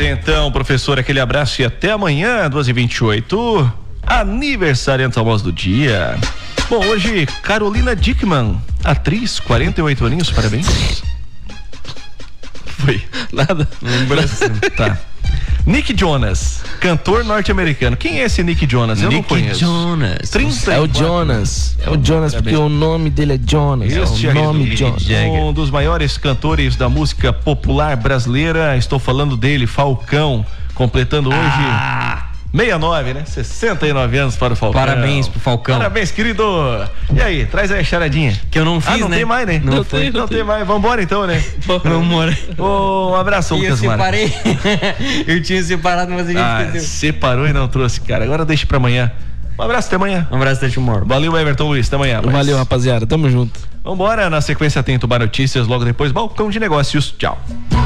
então, professor, aquele abraço e até amanhã, 2h28. Aniversário famoso do dia. Bom, hoje, Carolina Dickman, atriz, 48 aninhos, parabéns. Foi. Nada. Lembrança. Tá. Nick Jonas, cantor norte-americano. Quem é esse Nick Jonas? Eu não conheço. Jonas. 34. É o Jonas. É o Jonas, porque o nome dele é Jonas. Este é o nome Jonas. Um dos maiores cantores da música popular brasileira. Estou falando dele, Falcão, completando hoje 69, né? 69 anos para o Falcão. Parabéns pro Falcão. Parabéns, querido. E aí, traz aí a charadinha. Que eu não fiz, não né? tem mais, né? Não tem mais. Vambora então, né? Vambora. Um abraço, E eu Lucas Mara. separei. Eu tinha separado, mas a gente esqueceu. Separou e não trouxe, cara. Agora deixa pra amanhã. Um abraço, até amanhã. Um abraço, até tomorrow. Valeu, Everton Luiz, até amanhã. Valeu, rapaziada. Tamo junto. Vambora, na sequência tem Tubar Notícias, logo depois Balcão de Negócios. Tchau.